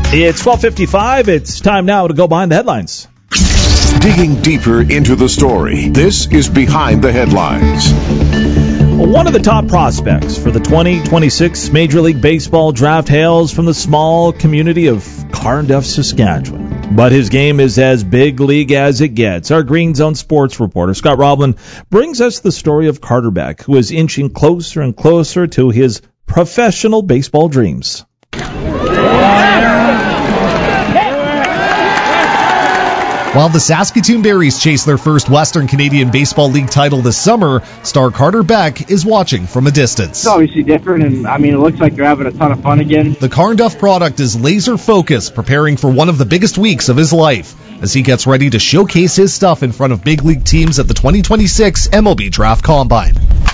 It's 12:55. It's time now to go behind the headlines. Digging deeper into the story, this is Behind the Headlines. One of the top prospects for the 2026 Major League Baseball draft hails from the small community of Carnduff, Saskatchewan. But his game is as big league as it gets. Our Green Zone sports reporter, Scott Roblin, brings us the story of Carter Beck, who is inching closer and closer to his professional baseball dreams. While the Saskatoon Berries chase their first Western Canadian Baseball League title this summer, star Carter Beck is watching from a distance. It's obviously different, and it looks like they're having a ton of fun again. The Carnduff product is laser-focused, preparing for one of the biggest weeks of his life, as he gets ready to showcase his stuff in front of big league teams at the 2026 MLB Draft Combine.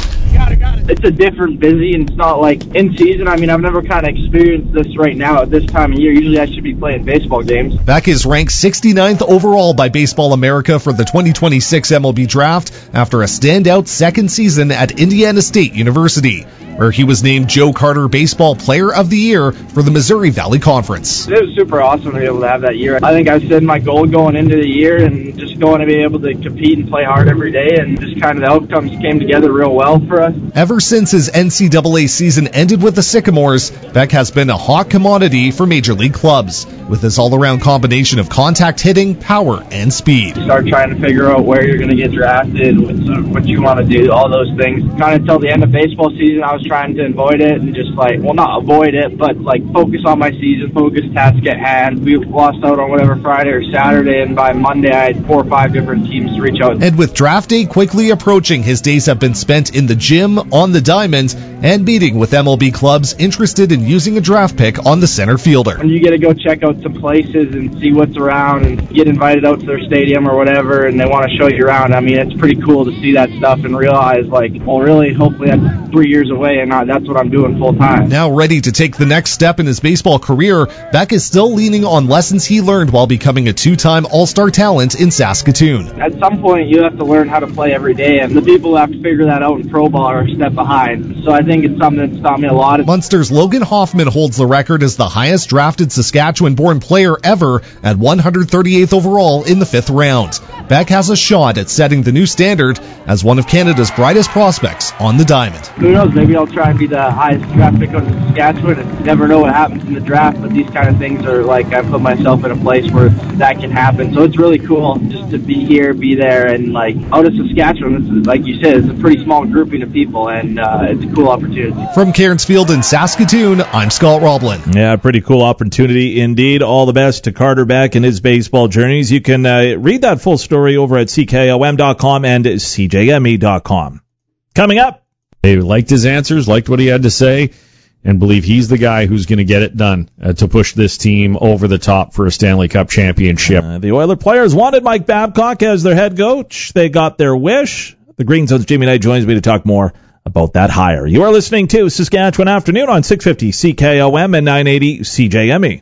It's a different busy, and it's not like in season. I've never kind of experienced this right now at this time of year. Usually I should be playing baseball games. Beck is ranked 69th overall by Baseball America for the 2026 MLB Draft after a standout second season at Indiana State University, where he was named Joe Carter Baseball Player of the Year for the Missouri Valley Conference. It was super awesome to be able to have that year. I think I set my goal going into the year and just going to be able to compete and play hard every day, and just kind of the outcomes came together real well for us. Ever since his NCAA season ended with the Sycamores, Beck has been a hot commodity for major league clubs, with his all-around combination of contact hitting, power, and speed. Start trying to figure out where you're going to get drafted, what you want to do, all those things. Kind of until the end of baseball season, I was trying to avoid it and just not avoid it, but focus on my season, focus task at hand. We lost out on whatever Friday or Saturday, and by Monday I had 4 or 5 different teams to reach out. And with draft day quickly approaching, his days have been spent in the gym, on the diamond, and meeting with MLB clubs interested in using a draft pick on the center fielder. And you get to go check out some places and see what's around and get invited out to their stadium or whatever, and they want to show you around. It's pretty cool to see that stuff and realize, hopefully that's 3 years away, and that's what I'm doing full time. Now ready to take the next step in his baseball career, Beck is still leaning on lessons he learned while becoming a 2-time All-Star talent in Saskatoon. At some point, you have to learn how to play every day, and the people who have to figure that out in pro ball are a step behind. So I think it's something that's taught me a lot. Munster's Logan Hoffman holds the record as the highest drafted Saskatchewan-born player ever at 138th overall in the 5th round. Beck has a shot at setting the new standard as one of Canada's brightest prospects on the diamond. Who knows, maybe I'll try and be the highest draft pick on Saskatchewan, and you never know what happens in the draft, but these kind of things are I put myself in a place where that can happen. So it's really cool just to be here, be there, and out of Saskatchewan, this is, like you said, it's a pretty small grouping of people, and it's a cool opportunity. From Cairnsfield in Saskatoon, I'm Scott Roblin. Yeah, pretty cool opportunity indeed. All the best to Carter Beck and his baseball journeys. You can read that full story over at CKOM.com and CJME.com. Coming up, they liked his answers, liked what he had to say, and believe he's the guy who's going to get it done to push this team over the top for a Stanley Cup championship. The Oiler players wanted Mike Babcock as their head coach. They got their wish. The Green Zone's Jimmy Knight joins me to talk more about that hire. You are listening to Saskatchewan Afternoon on 650 CKOM and 980 CJME.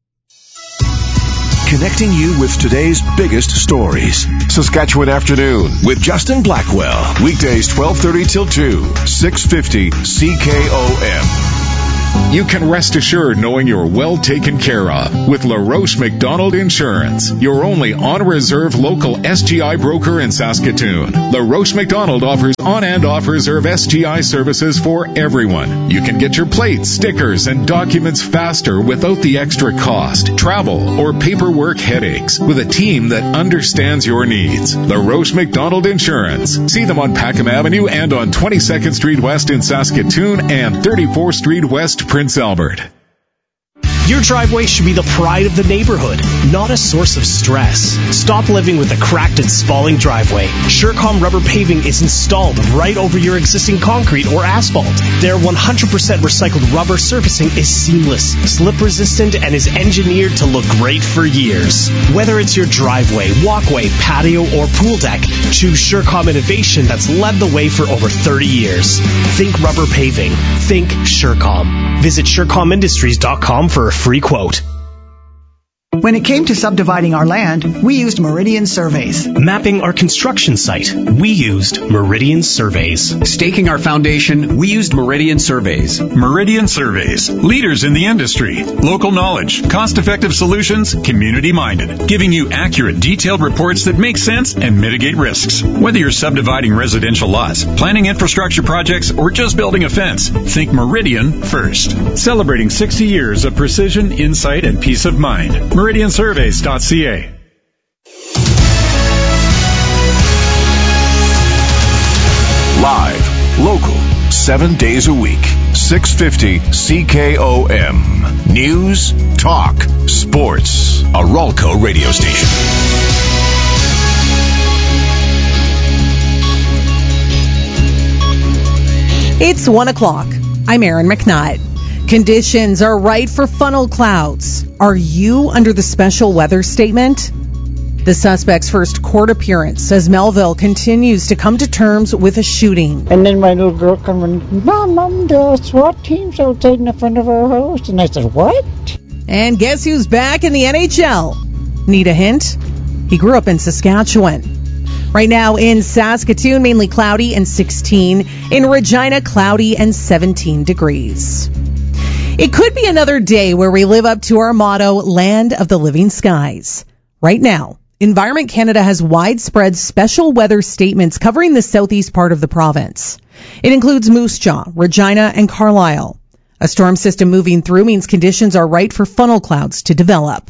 Connecting you with today's biggest stories. Saskatchewan Afternoon with Justin Blackwell. Weekdays 12:30 till 2, 650 CKOM. You can rest assured knowing you're well taken care of with LaRoche McDonald Insurance, your only on-reserve local STI broker in Saskatoon. LaRoche McDonald offers on- and off-reserve STI services for everyone. You can get your plates, stickers, and documents faster without the extra cost, travel, or paperwork headaches with a team that understands your needs. LaRoche McDonald Insurance. See them on Packham Avenue and on 22nd Street West in Saskatoon and 34th Street West, Prince Albert. Your driveway should be the pride of the neighborhood, not a source of stress. Stop living with a cracked and spalling driveway. Surecom rubber paving is installed right over your existing concrete or asphalt. Their 100% recycled rubber surfacing is seamless, slip-resistant, and is engineered to look great for years. Whether it's your driveway, walkway, patio, or pool deck, choose Surecom innovation that's led the way for over 30 years. Think rubber paving. Think Surecom. Visit SurecomIndustries.com for a free quote. When it came to subdividing our land, we used Meridian Surveys. Mapping our construction site, we used Meridian Surveys. Staking our foundation, we used Meridian Surveys. Meridian Surveys, leaders in the industry. Local knowledge, cost-effective solutions, community-minded, giving you accurate, detailed reports that make sense and mitigate risks. Whether you're subdividing residential lots, planning infrastructure projects, or just building a fence, think Meridian first. Celebrating 60 years of precision, insight, and peace of mind. MeridianSurveys.ca. Live, local, 7 days a week. 650 CKOM. News, talk, sports. A Ralco radio station. It's 1 o'clock. I'm Erin McNutt. Conditions are right for funnel clouds. Are you under the special weather statement? The suspect's first court appearance says Melville continues to come to terms with a shooting. And then my little girl comes in, Mom, the SWAT team's outside in the front of our house. And I said, what? And guess who's back in the NHL? Need a hint? He grew up in Saskatchewan. Right now in Saskatoon, mainly cloudy and 16. In Regina, cloudy and 17 degrees. It could be another day where we live up to our motto, Land of the Living Skies. Right now, Environment Canada has widespread special weather statements covering the southeast part of the province. It includes Moose Jaw, Regina, and Carlisle. A storm system moving through means conditions are right for funnel clouds to develop.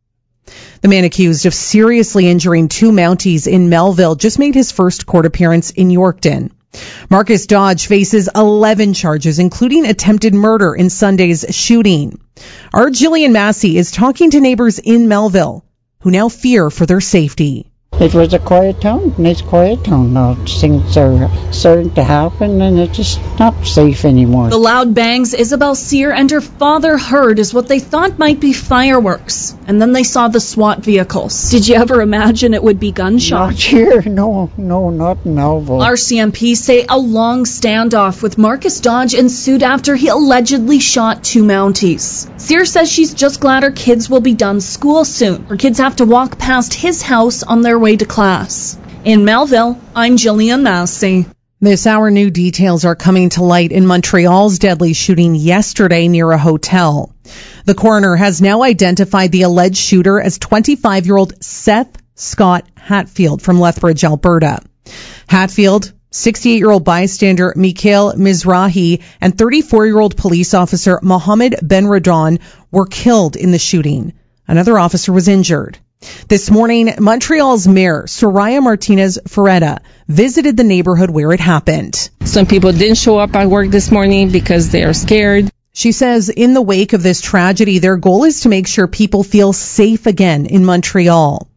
The man accused of seriously injuring two Mounties in Melville just made his first court appearance in Yorkton. Marcus Dodge faces 11 charges, including attempted murder in Sunday's shooting. Our Jillian Massey is talking to neighbors in Melville who now fear for their safety. It was a quiet town, and it's a quiet town now. Things are starting to happen, and it's just not safe anymore. The loud bangs Isabel Sear and her father heard is what they thought might be fireworks, and then they saw the SWAT vehicles. Did you ever imagine it would be gunshots? Not here, no, not in Melville. RCMP say a long standoff with Marcus Dodge ensued after he allegedly shot two Mounties. Sear says she's just glad her kids will be done school soon. Her kids have to walk past his house on their way to class. In Melville, I'm Jillian Massey. This hour, new details are coming to light in Montreal's deadly shooting yesterday near a hotel. The coroner has now identified the alleged shooter as 25-year-old Seth Scott Hatfield from Lethbridge, Alberta. Hatfield, 68-year-old bystander Mikhail Mizrahi, and 34-year-old police officer Mohammed Benradon were killed in the shooting. Another officer was injured. This morning, Montreal's mayor, Soraya Martinez-Ferretta, visited the neighborhood where it happened. Some people didn't show up at work this morning because they are scared. She says in the wake of this tragedy, their goal is to make sure people feel safe again in Montreal.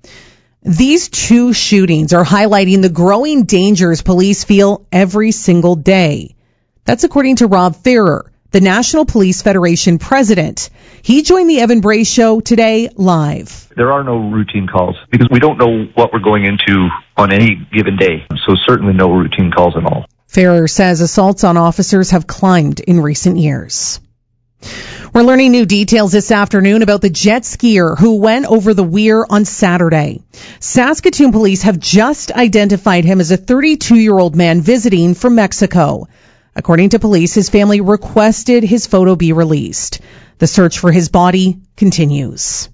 These two shootings are highlighting the growing dangers police feel every single day. That's according to Rob Ferrer, the National Police Federation president. He joined the Evan Bray Show today live. There are no routine calls because we don't know what we're going into on any given day. So certainly no routine calls at all. Ferrer says assaults on officers have climbed in recent years. We're learning new details this afternoon about the jet skier who went over the weir on Saturday. Saskatoon police have just identified him as a 32-year-old man visiting from Mexico. According to police, his family requested his photo be released. The search for his body continues.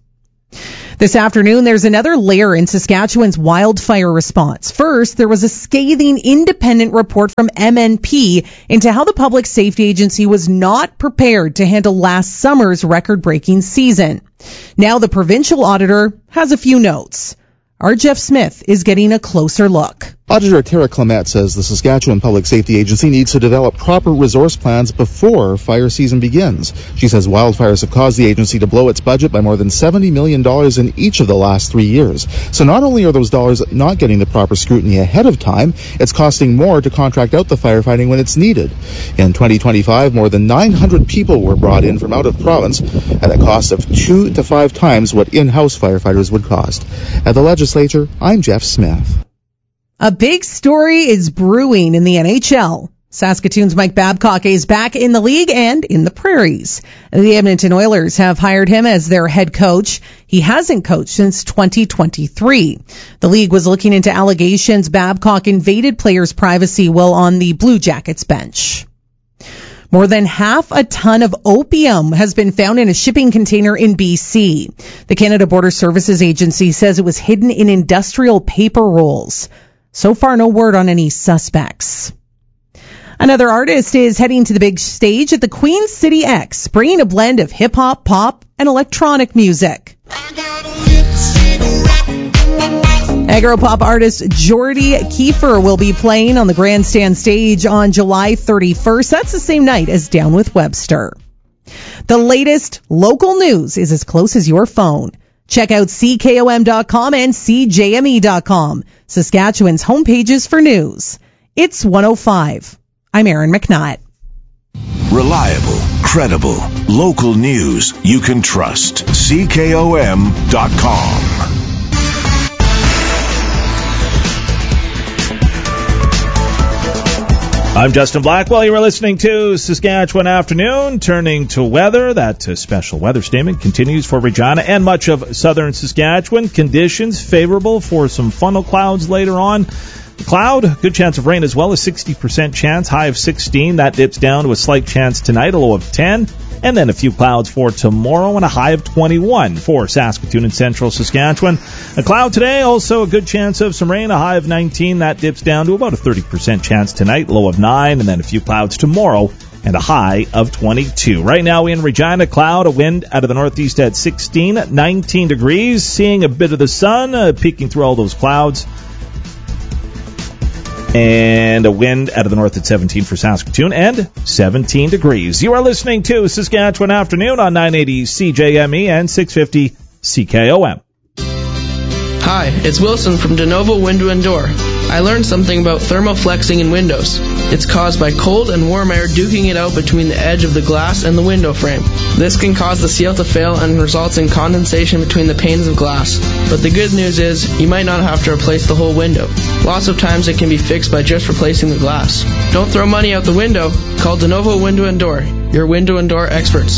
This afternoon, there's another layer in Saskatchewan's wildfire response. First, there was a scathing independent report from MNP into how the Public Safety Agency was not prepared to handle last summer's record-breaking season. Now the provincial auditor has a few notes. Our Jeff Smith is getting a closer look. Auditor Tara Clement says the Saskatchewan Public Safety Agency needs to develop proper resource plans before fire season begins. She says wildfires have caused the agency to blow its budget by more than $70 million in each of the last 3 years. So not only are those dollars not getting the proper scrutiny ahead of time, it's costing more to contract out the firefighting when it's needed. In 2025, more than 900 people were brought in from out of province at a cost of 2 to 5 times what in-house firefighters would cost. At the legislature, I'm Jeff Smith. A big story is brewing in the NHL. Saskatoon's Mike Babcock is back in the league and in the Prairies. The Edmonton Oilers have hired him as their head coach. He hasn't coached since 2023. The league was looking into allegations Babcock invaded players' privacy while on the Blue Jackets bench. More than half a ton of opium has been found in a shipping container in BC. The Canada Border Services Agency says it was hidden in industrial paper rolls. So far, no word on any suspects. Another artist is heading to the big stage at the Queen City X, bringing a blend of hip-hop, pop, and electronic music. Agropop artist Jordy Kiefer will be playing on the Grandstand stage on July 31st. That's the same night as Down with Webster. The latest local news is as close as your phone. Check out CKOM.com and CJME.com, Saskatchewan's homepages for news. It's 105. I'm Erin McNutt. Reliable, credible, local news you can trust. CKOM.com. I'm Justin Blackwell. You are listening to Saskatchewan Afternoon. Turning to weather, that special weather statement continues for Regina and much of southern Saskatchewan. Conditions favorable for some funnel clouds later on. Cloud, good chance of rain as well, a 60% chance, high of 16. That dips down to a slight chance tonight, a low of 10. And then a few clouds for tomorrow and a high of 21 for Saskatoon and central Saskatchewan. A cloud today, also a good chance of some rain, a high of 19. That dips down to about a 30% chance tonight, low of 9. And then a few clouds tomorrow and a high of 22. Right now in Regina, cloud, a wind out of the northeast at 16, 19 degrees. Seeing a bit of the sun peeking through all those clouds. And a wind out of the north at 17 for Saskatoon and 17 degrees. You are listening to Saskatchewan Afternoon on 980 CJME and 650 CKOM. Hi, it's Wilson from DeNovo Window and Door. I learned something about thermoflexing in windows. It's caused by cold and warm air duking it out between the edge of the glass and the window frame. This can cause the seal to fail and results in condensation between the panes of glass. But the good news is, you might not have to replace the whole window. Lots of times it can be fixed by just replacing the glass. Don't throw money out the window. Call DeNovo Window and Door, your window and door experts.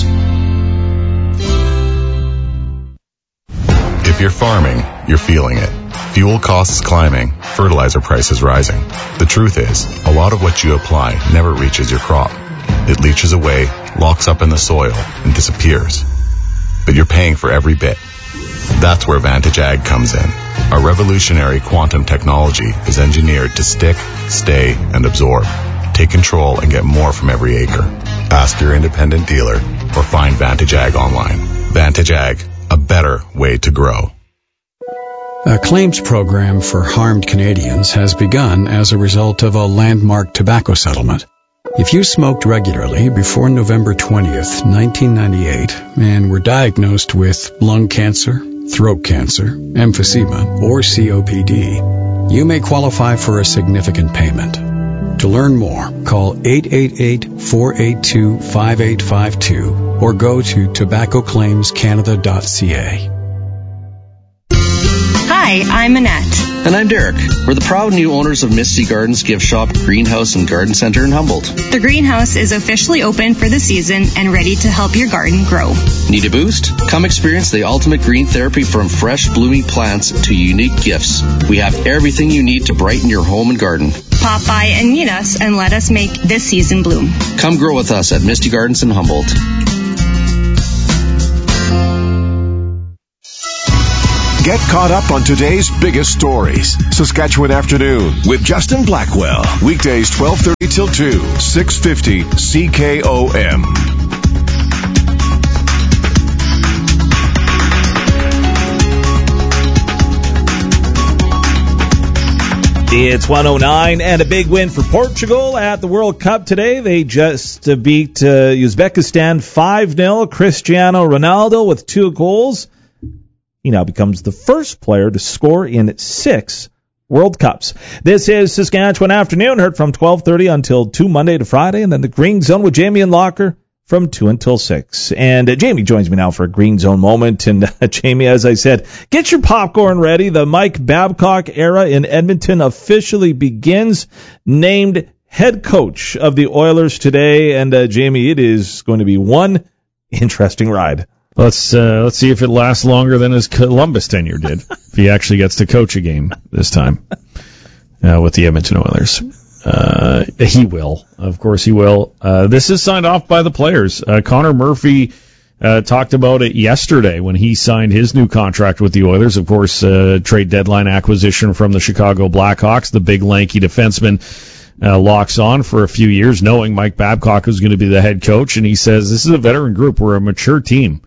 If you're farming, you're feeling it. Fuel costs climbing, fertilizer prices rising. The truth is, a lot of what you apply never reaches your crop. It leaches away, locks up in the soil, and disappears. But you're paying for every bit. That's where Vantage Ag comes in. Our revolutionary quantum technology is engineered to stick, stay, and absorb. Take control and get more from every acre. Ask your independent dealer or find Vantage Ag online. Vantage Ag, a better way to grow. A claims program for harmed Canadians has begun as a result of a landmark tobacco settlement. If you smoked regularly before November 20th, 1998, and were diagnosed with lung cancer, throat cancer, emphysema, or COPD, you may qualify for a significant payment. To learn more, call 888-482-5852 or go to tobaccoclaimscanada.ca. Hi, I'm Annette. And I'm Derek. We're the proud new owners of Misty Gardens Gift Shop, Greenhouse, and Garden Center in Humboldt. The greenhouse is officially open for the season and ready to help your garden grow. Need a boost? Come experience the ultimate green therapy, from fresh blooming plants to unique gifts. We have everything you need to brighten your home and garden. Pop by and meet us and let us make this season bloom. Come grow with us at Misty Gardens in Humboldt. Get caught up on today's biggest stories. Saskatchewan Afternoon with Justin Blackwell. Weekdays 12:30 till 2, 650 CKOM. It's 109 and a big win for Portugal at the World Cup today. They just beat Uzbekistan 5-0. Cristiano Ronaldo with 2 goals. He now becomes the first player to score in 6 World Cups. This is Saskatchewan Afternoon, heard from 12:30 until 2 Monday to Friday, and then the Green Zone with Jamie and Locker from 2 until 6. And Jamie joins me now for a Green Zone moment. And Jamie, as I said, get your popcorn ready. The Mike Babcock era in Edmonton officially begins. Named head coach of the Oilers today. And Jamie, it is going to be one interesting ride. Let's see if it lasts longer than his Columbus tenure did. If he actually gets to coach a game this time with the Edmonton Oilers. He will. Of course he will. This is signed off by the players. Connor Murphy talked about it yesterday when he signed his new contract with the Oilers. Of course, trade deadline acquisition from the Chicago Blackhawks. The big lanky defenseman locks on for a few years, knowing Mike Babcock was going to be the head coach. And he says, this is a veteran group. We're a mature team.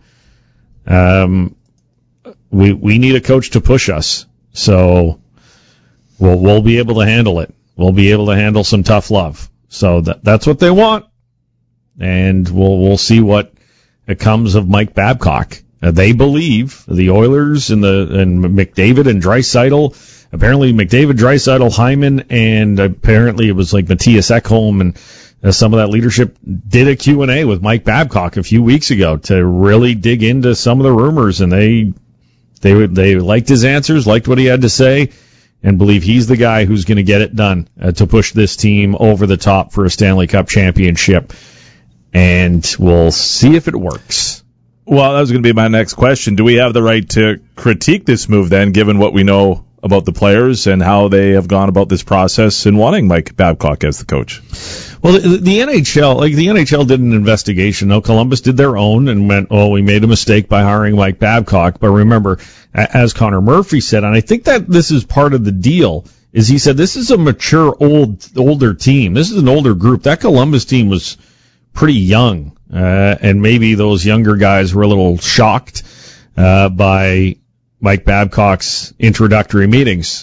We need a coach to push us. So we'll be able to handle it. We'll be able to handle some tough love. So that's what they want. And we'll see what comes of Mike Babcock. They believe, the Oilers and McDavid and Draisaitl, apparently McDavid, Draisaitl, Hyman, and apparently it was like Matthias Ekholm and some of that leadership did a Q&A with Mike Babcock a few weeks ago to really dig into some of the rumors, and they liked his answers, liked what he had to say, and believe he's the guy who's going to get it done to push this team over the top for a Stanley Cup championship. And we'll see if it works. Well, that was going to be my next question. Do we have the right to critique this move then, given what we know about the players and how they have gone about this process in wanting Mike Babcock as the coach? Well, the NHL did an investigation. Now, Columbus did their own and went, we made a mistake by hiring Mike Babcock. But remember, as Connor Murphy said, and I think that this is part of the deal, is he said this is a mature, older team. This is an older group. That Columbus team was pretty young, and maybe those younger guys were a little shocked by Mike Babcock's introductory meetings.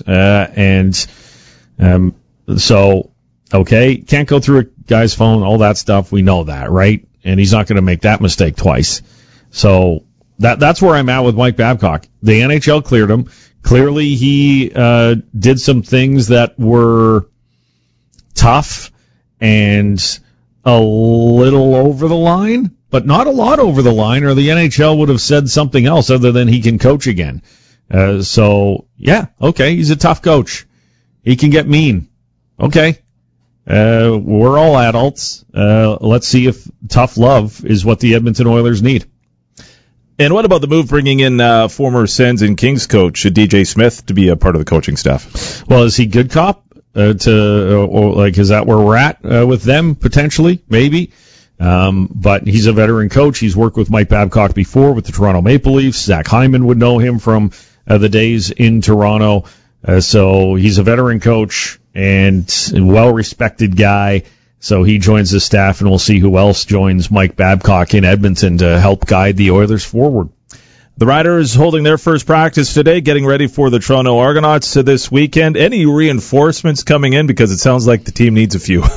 So, okay, can't go through a guy's phone, all that stuff, we know that, right? And he's not going to make that mistake twice. So that's where I'm at with Mike Babcock. The NHL cleared him. Clearly he did some things that were tough and a little over the line, but not a lot over the line, or the NHL would have said something else other than he can coach again. So, yeah, okay, he's a tough coach. He can get mean. Okay. We're all adults. Let's see if tough love is what the Edmonton Oilers need. And what about the move bringing in former Sens and Kings coach DJ Smith to be a part of the coaching staff? Well, is he good cop? Is that where we're at with them potentially? Maybe. But he's a veteran coach. He's worked with Mike Babcock before with the Toronto Maple Leafs. Zach Hyman would know him from the days in Toronto. So he's a veteran coach and a well-respected guy. So he joins the staff, and we'll see who else joins Mike Babcock in Edmonton to help guide the Oilers forward. The Riders holding their first practice today, getting ready for the Toronto Argonauts this weekend. Any reinforcements coming in? Because it sounds like the team needs a few.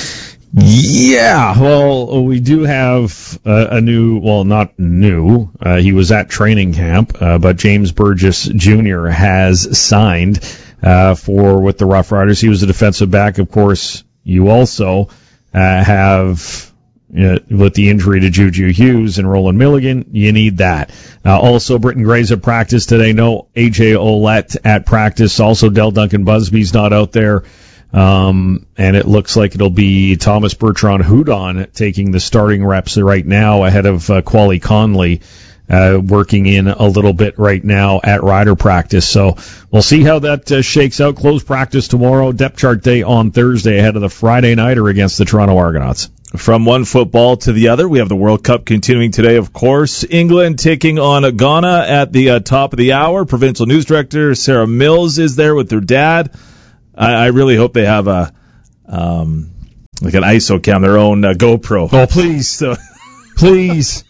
Yeah, well, we do have a new, well, not new, he was at training camp, but James Burgess Jr. has signed with the Rough Riders. He was a defensive back, of course. You also have... with the injury to Juju Hughes and Roland Milligan, you need that. Also, Britton Gray's at practice today. No AJ Ouellette at practice. Also, Del Duncan Busby's not out there. And it looks like it'll be Thomas Bertrand Hudon taking the starting reps right now ahead of Quali Conley working in a little bit right now at Rider practice. So we'll see how that shakes out. Close practice tomorrow. Depth chart day on Thursday ahead of the Friday nighter against the Toronto Argonauts. From one football to the other, we have the World Cup continuing today, of course. England taking on Ghana at the top of the hour. Provincial News Director Sarah Mills is there with her dad. I really hope they have like an ISO cam, their own GoPro. Oh, please. So, please.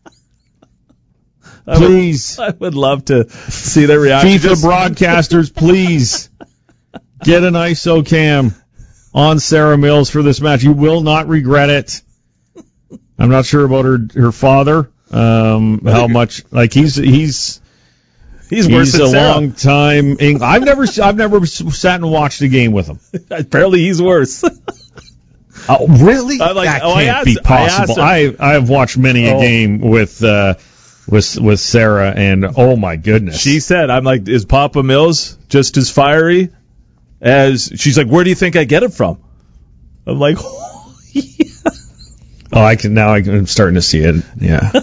Please. I would love to see their reaction. FIFA broadcasters, please get an ISO cam on Sarah Mills for this match. You will not regret it. I'm not sure about her father. How much he's worse than Sarah. A long time. I've never sat and watched a game with him. Apparently he's worse. Oh, really? That can't be possible. I have watched many a game with Sarah, and oh my goodness. She said, I'm like, is Papa Mills just as fiery as... She's like, where do you think I get it from? I'm like, I'm starting to see it. Yeah.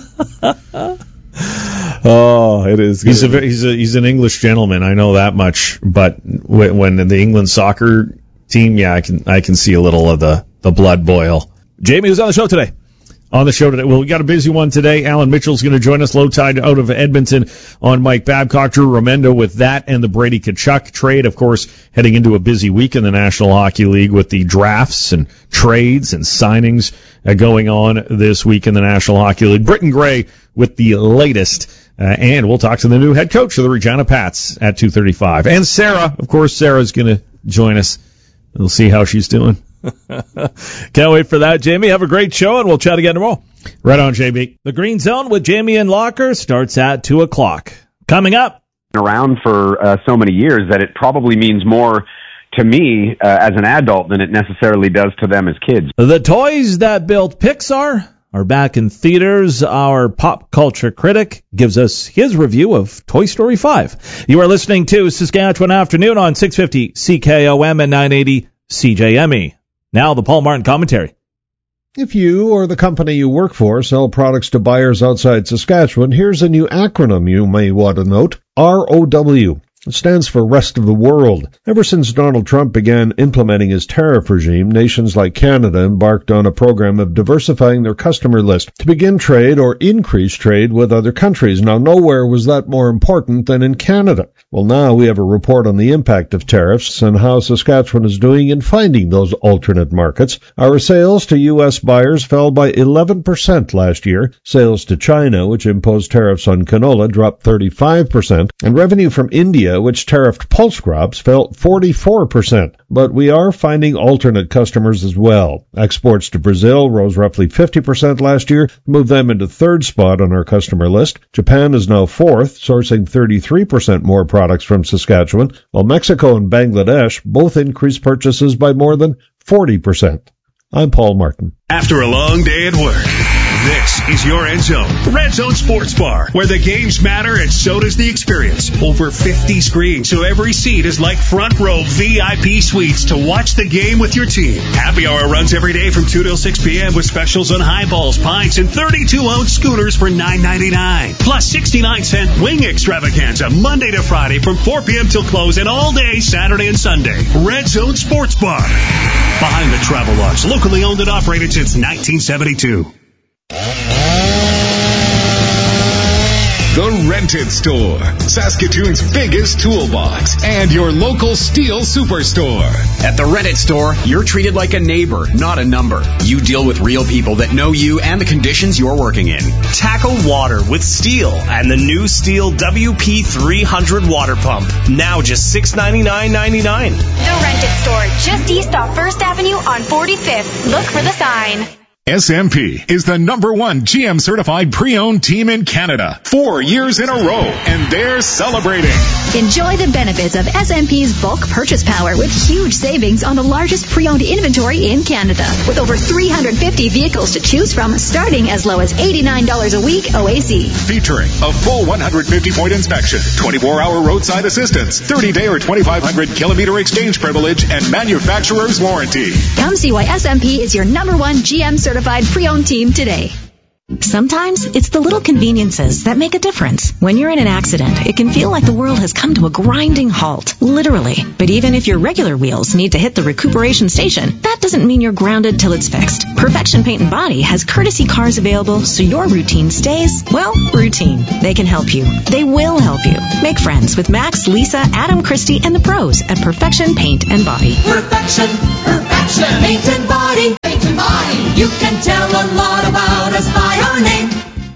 Oh, it is good. He's an English gentleman. I know that much. But when the England soccer team, I can see a little of the blood boil. Jamie, who's on the show today? On the show today, well, we got a busy one today. Alan Mitchell's going to join us, low tide out of Edmonton on Mike Babcock. Drew Romendo with that and the Brady Tkachuk trade. Of course, heading into a busy week in the National Hockey League with the drafts and trades and signings going on this week in the National Hockey League. Britton Gray with the latest. And we'll talk to the new head coach of the Regina Pats at 2:35. And Sarah, of course, Sarah's going to join us. We'll see how she's doing. Can't wait for that, Jamie. Have a great show, and we'll chat again tomorrow. Right on, JB. The Green Zone with Jamie and Locker starts at 2 o'clock. Coming up. Around for so many years that it probably means more to me as an adult than it necessarily does to them as kids. The toys that built Pixar are back in theaters. Our pop culture critic gives us his review of Toy Story 5. You are listening to Saskatchewan Afternoon on 650 CKOM and 980 CJME. Now the Paul Martin commentary. If you or the company you work for sell products to buyers outside Saskatchewan, here's a new acronym you may want to note. ROW. It stands for Rest of the World. Ever since Donald Trump began implementing his tariff regime, nations like Canada embarked on a program of diversifying their customer list to begin trade or increase trade with other countries. Now, nowhere was that more important than in Canada. Well, now we have a report on the impact of tariffs and how Saskatchewan is doing in finding those alternate markets. Our sales to U.S. buyers fell by 11% last year. Sales to China, which imposed tariffs on canola, dropped 35%. And revenue from India, which tariffed pulse crops, fell 44%. But we are finding alternate customers as well. Exports to Brazil rose roughly 50% last year, moved them into third spot on our customer list. Japan is now fourth, sourcing 33% more products from Saskatchewan, while Mexico and Bangladesh both increased purchases by more than 40%. I'm Paul Martin. After a long day at work, this is your End Zone, Red Zone Sports Bar, where the games matter and so does the experience. Over 50 screens, so every seat is like front row VIP suites to watch the game with your team. Happy hour runs every day from 2 till 6 p.m. with specials on highballs, pints, and 32-ounce scooters for $9.99. Plus 69-cent wing extravaganza Monday to Friday from 4 p.m. till close and all day Saturday and Sunday. Red Zone Sports Bar. Behind the Travel Lodge, locally owned and operated since 1972. The Rented Store, Saskatoon's biggest toolbox, and your local steel superstore. At the Rented Store, you're treated like a neighbor, not a number. You deal with real people that know you and the conditions you're working in. Tackle water with Steel and the new Steel WP300 water pump. Now just $699.99. The Rented Store, just east off 1st Avenue on 45th. Look for the sign. SMP is the number one GM certified pre-owned team in Canada. 4 years in a row, and they're celebrating. Enjoy the benefits of SMP's bulk purchase power with huge savings on the largest pre-owned inventory in Canada. With over 350 vehicles to choose from, starting as low as $89 a week OAC. Featuring a full 150-point inspection, 24-hour roadside assistance, 30-day or 2,500-kilometer exchange privilege, and manufacturer's warranty. Come see why SMP is your number one GM certified pre-owned team today. Sometimes it's the little conveniences that make a difference. When you're in an accident, it can feel like the world has come to a grinding halt, literally. But even if your regular wheels need to hit the recuperation station, that doesn't mean you're grounded till it's fixed. Perfection Paint and Body has courtesy cars available so your routine stays, well, routine. They can help you. They will help you. Make friends with Max, Lisa, Adam, Christy, and the pros at Perfection Paint and Body. Perfection Paint and Body. Paint and Body. You can tell a lot about us by our name.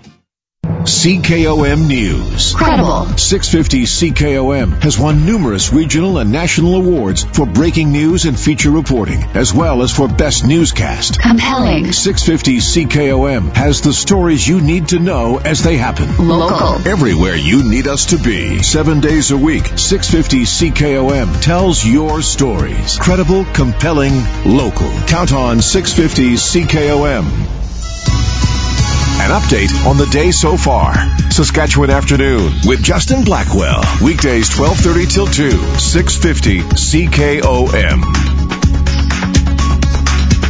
CKOM News. Credible. 650 CKOM has won numerous regional and national awards for breaking news and feature reporting, as well as for best newscast. Compelling. 650 CKOM has the stories you need to know as they happen. Local. Everywhere you need us to be. 7 days a week, 650 CKOM tells your stories. Credible, compelling, local. Count on 650 CKOM. An update on the day so far. Saskatchewan Afternoon with Justin Blackwell. Weekdays 12:30 till 2, 650 CKOM.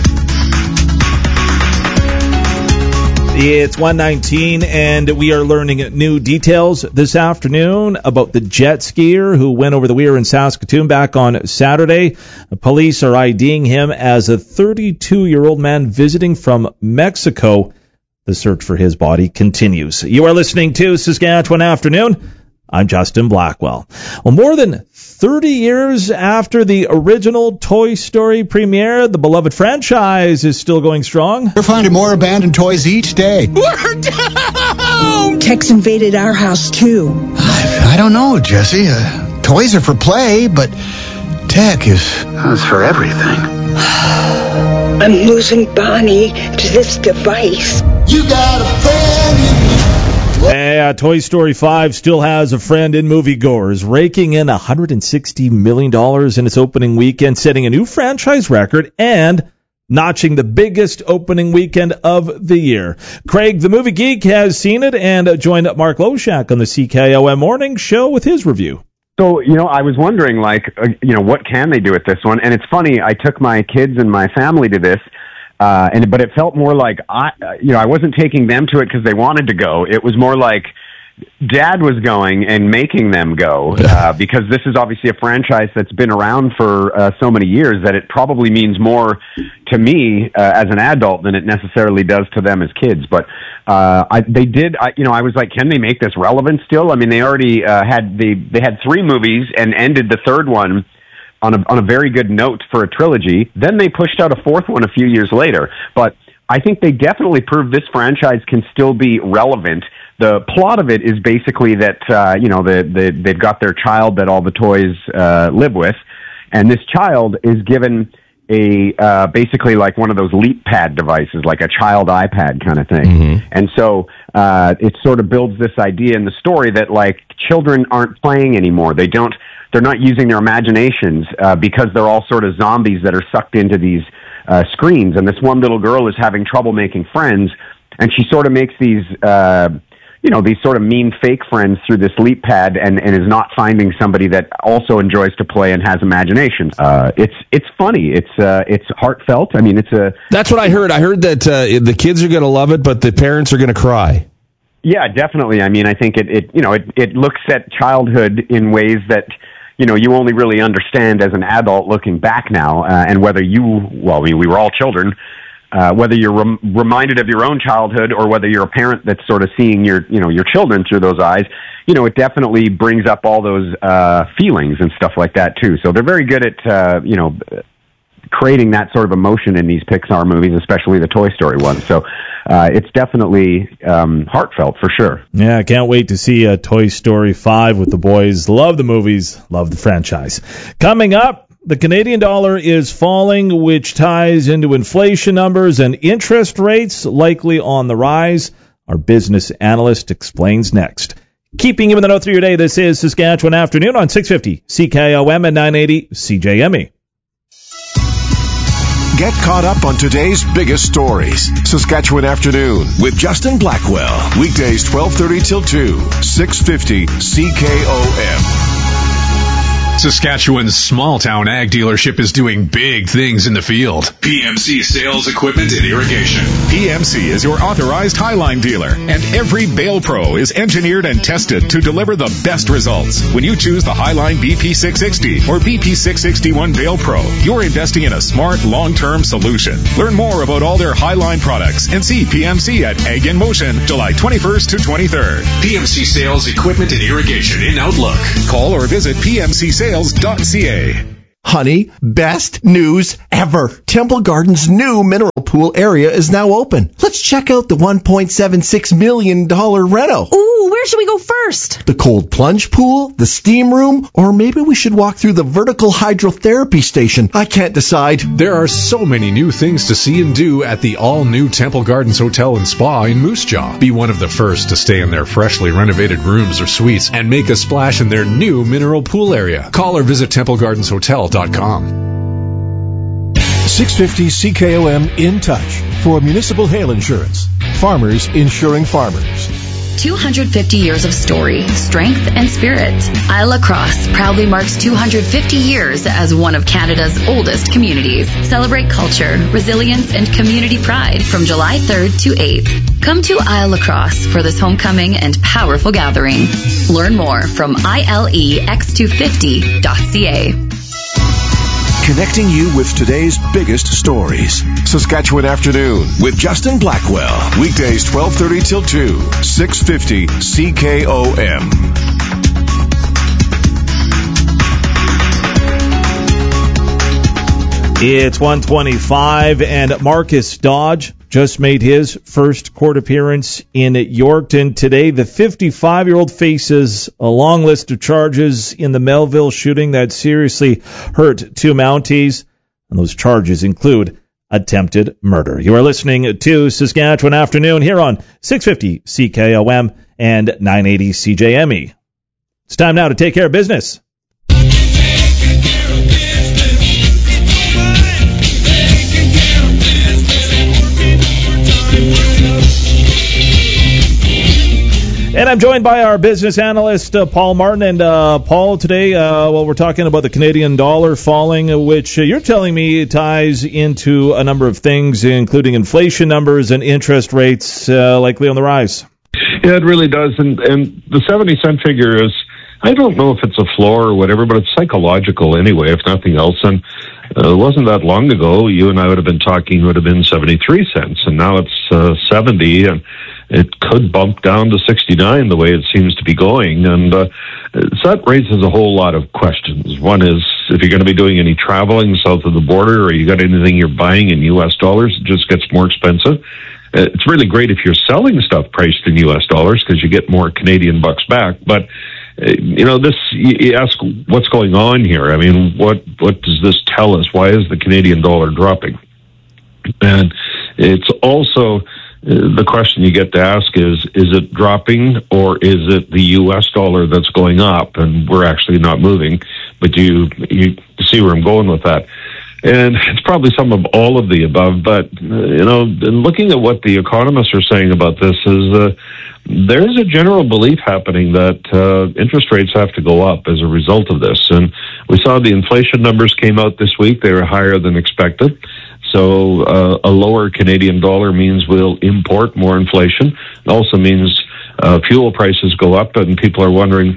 It's 1:19, and we are learning new details this afternoon about the jet skier who went over the weir in Saskatoon back on Saturday. Police are IDing him as a 32-year-old man visiting from Mexico. The search for his body continues. You are listening to Saskatchewan Afternoon. I'm Justin Blackwell. Well, more than 30 years after the original Toy Story premiere, the beloved franchise is still going strong. We're finding more abandoned toys each day. We're down! Tech's invaded our house, too. I don't know, Jesse. Toys are for play, but tech is for everything. I'm losing Bonnie to this device. You got a friend in me. Yeah, Toy Story 5 still has a friend in moviegoers, raking in $160 million in its opening weekend, setting a new franchise record and notching the biggest opening weekend of the year. Craig, the movie geek, has seen it and joined Mark Loshak on the CKOM Morning Show with his review. So, I was wondering, what can they do with this one? And it's funny, I took my kids and my family to this, but it felt more like I wasn't taking them to it because they wanted to go. It was more like Dad was going and making them go because this is obviously a franchise that's been around for so many years that it probably means more to me as an adult than it necessarily does to them as kids. But I was like, can they make this relevant still? I mean, they already had 3 movies and ended the third one on a very good note for a trilogy. Then they pushed out a 4th one a few years later. But I think they definitely proved this franchise can still be relevant. The plot of it is basically that, they've got their child that all the toys live with, and this child is given basically like one of those leap pad devices, like a child iPad kind of thing. Mm-hmm. And so it sort of builds this idea in the story that, like, children aren't playing anymore. They're not using their imaginations because they're all sort of zombies that are sucked into these screens. And this one little girl is having trouble making friends, and she sort of makes these sort of mean fake friends through this leap pad and is not finding somebody that also enjoys to play and has imagination. It's funny. It's heartfelt. I mean, That's what I heard. I heard that the kids are going to love it, but the parents are going to cry. Yeah, definitely. I mean, I think it looks at childhood in ways that you only really understand as an adult looking back now, and whether we were all children, whether you're reminded of your own childhood or whether you're a parent that's sort of seeing your children through those eyes, it definitely brings up all those feelings and stuff like that too. So they're very good at, creating that sort of emotion in these Pixar movies, especially the Toy Story ones. So it's definitely heartfelt for sure. Yeah, I can't wait to see Toy Story 5 with the boys. Love the movies, love the franchise. Coming up, the Canadian dollar is falling, which ties into inflation numbers and interest rates likely on the rise. Our business analyst explains next. Keeping you in the know through your day, this is Saskatchewan Afternoon on 650 CKOM and 980 CJME. Get caught up on today's biggest stories. Saskatchewan Afternoon with Justin Blackwell. Weekdays 12:30 till 2, 650 CKOM. Saskatchewan's small-town ag dealership is doing big things in the field. PMC Sales Equipment and Irrigation. PMC is your authorized Highline dealer, and every Bale Pro is engineered and tested to deliver the best results. When you choose the Highline BP660 or BP661 Bale Pro, you're investing in a smart, long-term solution. Learn more about all their Highline products and see PMC at Ag in Motion, July 21st to 23rd. PMC Sales Equipment and Irrigation in Outlook. Call or visit PMCSales.ca. Honey, best news ever. Temple Gardens' new mineral pool area is now open. Let's check out the $1.76 million reno. Ooh, where should we go first? The cold plunge pool, the steam room, or maybe we should walk through the vertical hydrotherapy station. I can't decide. There are so many new things to see and do at the all-new Temple Gardens Hotel and Spa in Moose Jaw. Be one of the first to stay in their freshly renovated rooms or suites and make a splash in their new mineral pool area. Call or visit TempleGardensHotel.com. 650 CKOM in touch for municipal hail insurance. Farmers insuring farmers. 250 years of story, strength, and spirit. Isle La Crosse proudly marks 250 years as one of Canada's oldest communities. Celebrate culture, resilience, and community pride from July 3rd to 8th. Come to Isle La Crosse for this homecoming and powerful gathering. Learn more from ilex250.ca. Connecting you with today's biggest stories. Saskatchewan Afternoon with Justin Blackwell. Weekdays 12:30 till 2, 650 CKOM. It's 1:25, and Marcus Dodge just made his first court appearance in Yorkton today. The 55-year-old faces a long list of charges in the Melville shooting that seriously hurt two Mounties, and those charges include attempted murder. You are listening to Saskatchewan Afternoon here on 650 CKOM and 980 CJME. It's time now to take care of business. And I'm joined by our business analyst, Paul Martin. And Paul, today, we're talking about the Canadian dollar falling, which you're telling me ties into a number of things, including inflation numbers and interest rates likely on the rise. Yeah, it really does. And the 70-cent figure is, I don't know if it's a floor or whatever, but it's psychological anyway, if nothing else. And it wasn't that long ago, you and I would have been talking, would have been 73 cents, and now it's 70, and it could bump down to 69 the way it seems to be going. And so that raises a whole lot of questions. One is, if you're going to be doing any traveling south of the border, or you got anything you're buying in U.S. dollars, it just gets more expensive. It's really great if you're selling stuff priced in U.S. dollars because you get more Canadian bucks back. But, you ask what's going on here. I mean, what does this tell us? Why is the Canadian dollar dropping? And it's also the question you get to ask is it dropping, or is it the U.S. dollar that's going up and we're actually not moving? But you see where I'm going with that. And it's probably some of all of the above, but, looking at what the economists are saying about this is there's a general belief happening that interest rates have to go up as a result of this. And we saw the inflation numbers came out this week. They were higher than expected. So a lower Canadian dollar means we'll import more inflation. It also means fuel prices go up, and people are wondering,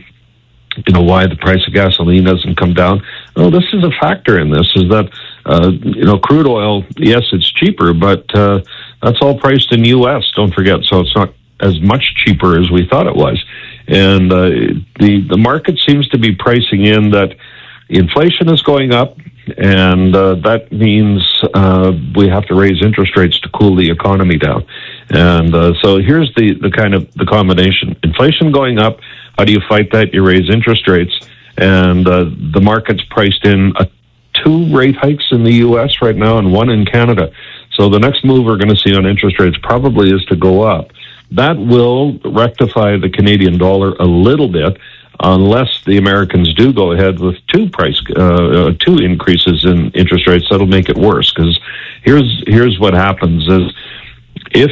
why the price of gasoline doesn't come down. Well, this is a factor in this, is that, crude oil, yes, it's cheaper, but that's all priced in U.S., don't forget, so it's not as much cheaper as we thought it was. And the market seems to be pricing in that inflation is going up, and that means we have to raise interest rates to cool the economy down. And so here's the kind of the combination. Inflation going up, how do you fight that? You raise interest rates, and the market's priced in 2 rate hikes in the U.S. right now and 1 in Canada. So the next move we're going to see on interest rates probably is to go up. That will rectify the Canadian dollar a little bit, unless the Americans do go ahead with 2 increases in interest rates. That'll make it worse, because here's what happens is if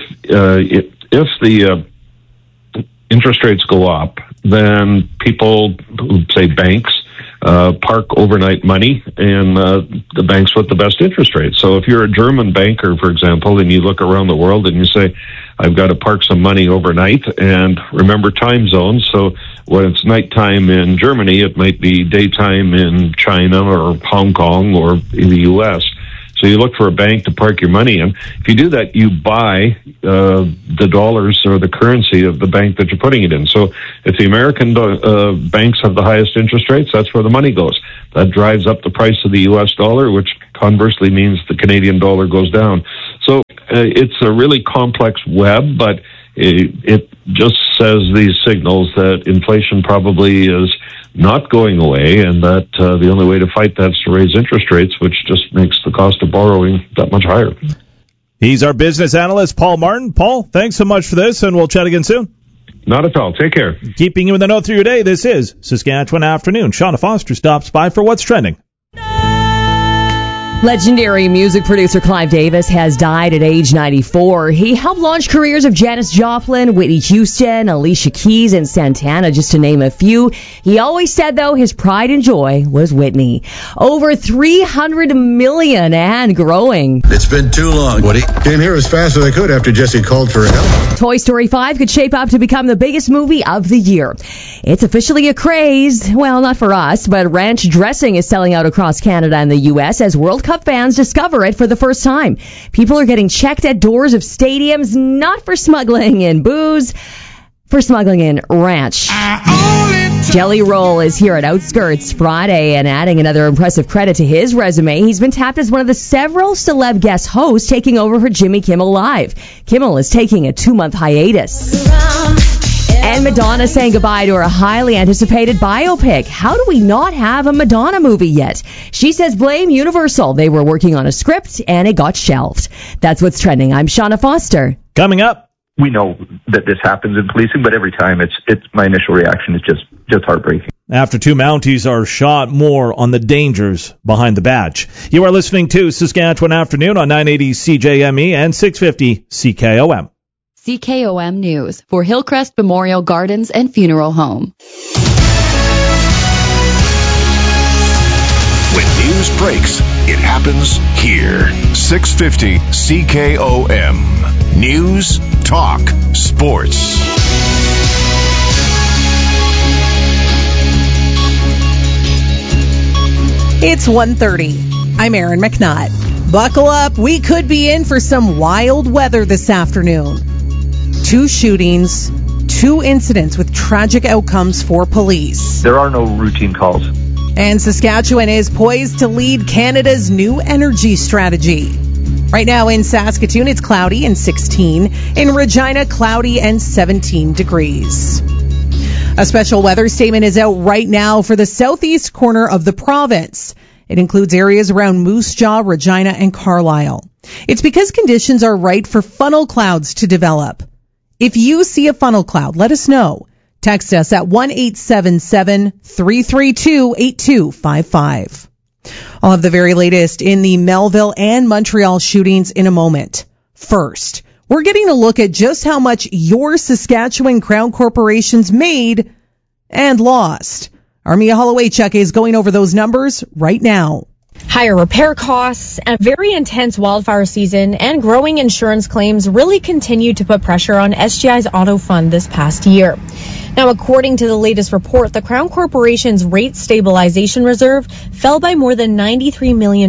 the interest rates go up, then people, say banks, park overnight money in the banks with the best interest rates. So if you're a German banker, for example, and you look around the world and you say, I've got to park some money overnight, and remember time zones. So when it's nighttime in Germany, it might be daytime in China or Hong Kong or in the U.S. So you look for a bank to park your money in. If you do that, you buy the dollars or the currency of the bank that you're putting it in. So if the American banks have the highest interest rates, that's where the money goes. That drives up the price of the U.S. dollar, which conversely means the Canadian dollar goes down. So it's a really complex web, but it just says these signals that inflation probably is not going away, and that the only way to fight that is to raise interest rates, which just makes the cost of borrowing that much higher. He's our business analyst, Paul Martin. Paul, thanks so much for this, and we'll chat again soon. Not at all. Take care. Keeping you in the know through your day, this is Saskatchewan Afternoon. Shauna Foster stops by for What's Trending. Legendary music producer Clive Davis has died at age 94. He helped launch careers of Janis Joplin, Whitney Houston, Alicia Keys, and Santana, just to name a few. He always said, though, his pride and joy was Whitney. Over 300 million and growing. It's been too long, Woody. Came here as fast as I could after Jesse called for help. Toy Story 5 could shape up to become the biggest movie of the year. It's officially a craze. Well, not for us, but ranch dressing is selling out across Canada and the U.S. as World Cup fans discover it for the first time. People are getting checked at doors of stadiums, not for smuggling in booze, for smuggling in ranch. Jelly Roll is here at Outskirts Friday and adding another impressive credit to his resume. He's been tapped as one of the several celeb guest hosts taking over for Jimmy Kimmel Live. Kimmel is taking a 2-month hiatus. And Madonna saying goodbye to her highly anticipated biopic. How do we not have a Madonna movie yet? She says blame Universal. They were working on a script and it got shelved. That's what's trending. I'm Shauna Foster. Coming up. We know that this happens in policing, but every time it's my initial reaction is just heartbreaking. After 2 Mounties are shot, more on the dangers behind the badge. You are listening to Saskatchewan Afternoon on 980 CJME and 650 CKOM. CKOM News for Hillcrest Memorial Gardens and Funeral Home. When news breaks, it happens here. 650 CKOM. News, talk, sports. It's 1:30. I'm Erin McNutt. Buckle up. We could be in for some wild weather this afternoon. 2 shootings, 2 incidents with tragic outcomes for police. There are no routine calls. And Saskatchewan is poised to lead Canada's new energy strategy. Right now in Saskatoon, it's cloudy and 16. In Regina, cloudy and 17 degrees. A special weather statement is out right now for the southeast corner of the province. It includes areas around Moose Jaw, Regina, and Carlisle. It's because conditions are right for funnel clouds to develop. If you see a funnel cloud, let us know. Text us at 1-877-332-8255. I'll have the very latest in the Melville and Montreal shootings in a moment. First, we're getting a look at just how much your Saskatchewan Crown corporations made and lost. Our Mia Holloway-Chuck is going over those numbers right now. Higher repair costs, a very intense wildfire season, and growing insurance claims really continue to put pressure on SGI's auto fund this past year. Now, according to the latest report, the Crown Corporation's rate stabilization reserve fell by more than $93 million.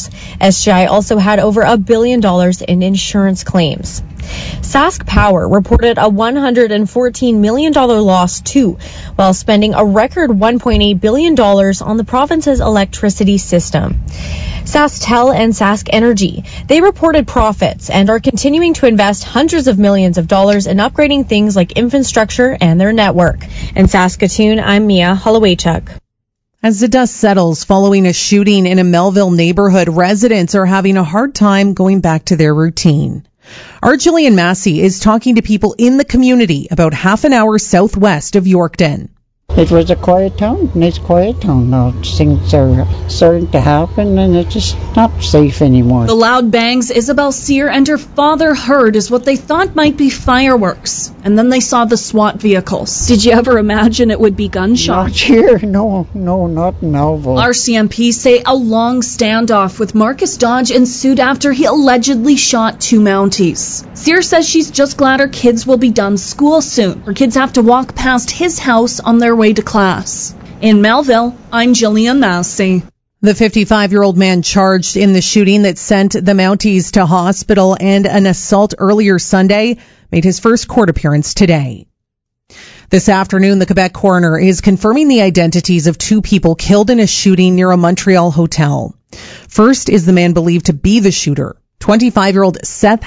SGI also had over $1 billion in insurance claims. Sask Power reported a $114 million loss too, while spending a record $1.8 billion on the province's electricity system. SaskTel and Sask Energy, they reported profits and are continuing to invest hundreds of millions of dollars in upgrading things like infrastructure and their network. In Saskatoon, I'm Mia Holloway-Chuck. As the dust settles following a shooting in a Melville neighborhood, residents are having a hard time going back to their routine. Our Jillian Massey is talking to people in the community about half an hour southwest of Yorkton. It was a quiet town, nice quiet town. Now things are starting to happen and it's just not safe anymore. The loud bangs Isabel Sear and her father heard is what they thought might be fireworks. And then they saw the SWAT vehicles. Did you ever imagine it would be gunshots? Not here, no, not in Melville. RCMP say a long standoff with Marcus Dodge ensued after he allegedly shot 2 Mounties. Sear says she's just glad her kids will be done school soon. Her kids have to walk past his house on their way to class. In Melville, I'm Jillian Massey. The 55-year-old man charged in the shooting that sent the Mounties to hospital and an assault earlier Sunday made his first court appearance today. This afternoon, the Quebec coroner is confirming the identities of 2 people killed in a shooting near a Montreal hotel. First is the man believed to be the shooter, 25-year-old Seth